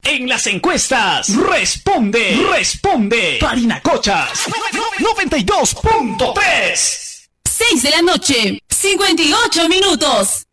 En las encuestas, responde Parinacochas 92.3. 6 de la noche, 58 minutos.